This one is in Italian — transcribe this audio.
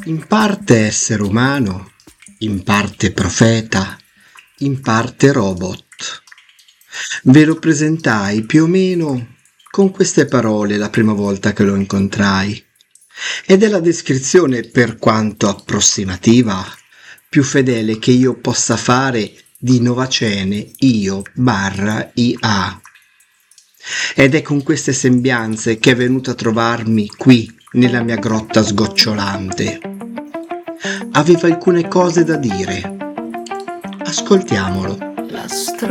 In parte essere umano, in parte profeta, in parte robot. Ve lo presentai più o meno con queste parole la prima volta che lo incontrai. Ed è la descrizione, per quanto approssimativa, più fedele che io possa fare di Novacene io barra IA. Ed è con queste sembianze che è venuto a trovarmi qui, nella mia grotta sgocciolante. Aveva alcune cose da dire. Ascoltiamolo.